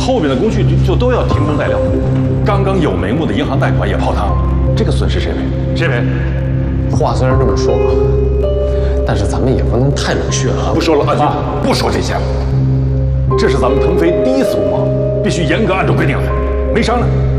后面的工序就都要停工待料。刚刚有眉目的银行贷款也泡汤了，这个损失谁赔？谁赔？ 话虽然这么说，但是咱们也不能太冷血了。 不说了，阿军，不说这些了。这是咱们腾飞第一次工贸，必须严格按照规定来，没商量。